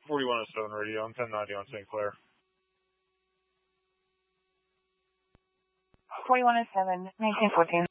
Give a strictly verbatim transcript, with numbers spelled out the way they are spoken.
forty-one oh seven radio on ten ninety on Saint Clair. forty-one oh seven, nineteen fourteen.